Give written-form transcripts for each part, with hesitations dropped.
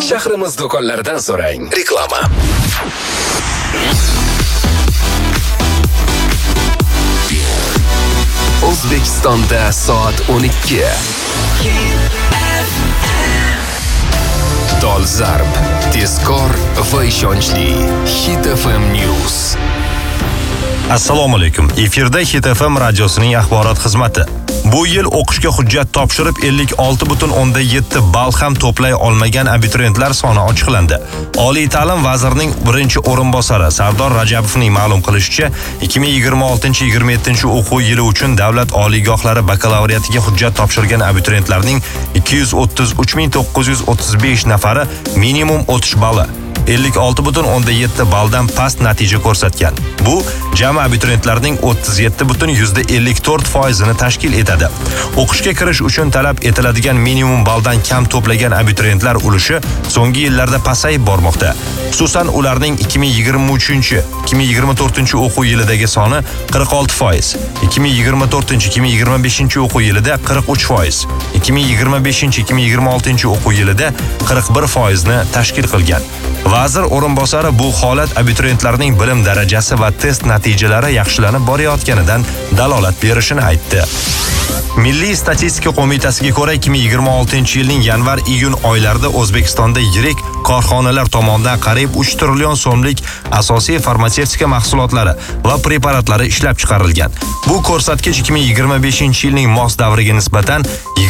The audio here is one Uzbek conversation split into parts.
Shahrimiz do'konlaridan so'rang. Reklama. O'zbekistonda soat 12. Dolzarb, tezkor va ishonchli Hit FM News. Assalomu alaykum. Efirda Hit FM radiosining axborot xizmati. Bu yil o'qishga hujjat topshirib 56.7 ball ham to'play olmagan abituriyentlar soni ochiqlandi. Oliy ta'lim vazirining birinchi o'rinbosari Sardor Rajabovning ma'lum qilishicha, 2026-27 o'quv yili uchun davlat oliygohlari bakalavriatiga hujjat topshirgan abituriyentlarning 233.935 nafari minimum o'tish balli 56.7 balldan past natija ko'rsatgan. Bu jami abituriyentlarning 37.54%ni tashkil etadi. O'qishga kirish uchun talab etiladigan minimum balldan kam to'plagan abituriyentlar ulushi so'nggi yillarda pasayib bormoqda. Xususan, ularning 2023-2024 o'quv yilidagi soni 46%, 2024-2025 o'quv yilida 43%, 2025-2026 o'quv yilida 41% ni tashkil qilgan. Vazir o'rinbosari bu holat abituriyentlarning bilim darajasi va test natijalari yaxshilanib borayotganidan dalolat berishini aytdi. Milliy statistika qo'mitasiga ko'ra 2026-yilning yanvar-iyun oylarida O'zbekistonda yirik korxonalar tomonidan qariyb 3 trillion so'mlik asosiy farmatsevtika mahsulotlari va preparatlari ishlab chiqarilgan. Bu ko'rsatkich 2025-yilning mos davriga nisbatan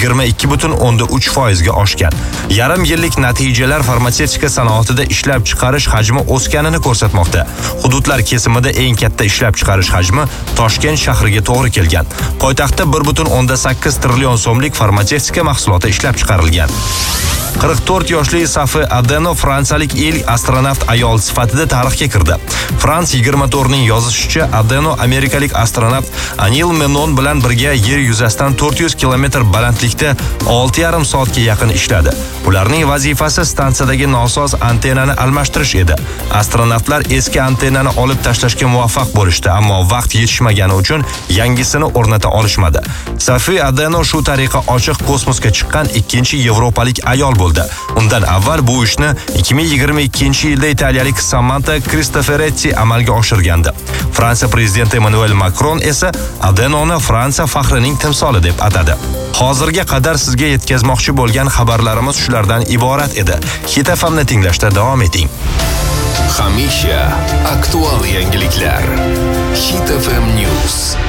22.3% ga oshgan. Yarim yillik natijalar farmatsevtika sanoatida ishlab chiqarish hajmi o'sganini ko'rsatmoqda. Hududlar kesimida eng katta ishlab chiqarish hajmi Toshkent shahriga to'g'ri kelgan. Poytaxtda 1.8 trillion so'mlik farmatsevtika mahsuloti ishlab chiqarilgan. 44 yoshli Safi Adeno fransiyalik ilk astronavt ayol sifatida tarixga kirdi. France 24ning yozishicha, Adeno amerikalik astronavt Anil Menon bilan birga yer yuzasidan 400 kilometr balandlikda 6,5 soatga yaqin ishladi. Ularning vazifasi stansiyadagi nosoz antennani almashtirish edi. Astronavtlar eski antennani olib tashlashga muvaffaq bo'lishdi, ammo vaqt yetishmagani uchun yangisini o'rnata olishmadi. Safi Adeno shu tariqa ochiq kosmosga chiqqan ikkinchi yevropalik ayol bo'ldi. Undan avval bu ishni 2022-yilda italiyalik Samantha Cristoforetti amalga oshirgandi. Fransiya prezidenti Emmanuel Macron esa Adenoni Fransiya faxrining timsoli deb atadi. Hozirga qadar sizga yetkazmoqchi bo'lgan xabarlarimiz shulardan iborat edi. Hit FM'ni tinglashda davom eting. Hamisha aktual yangiliklar. Hit FM News.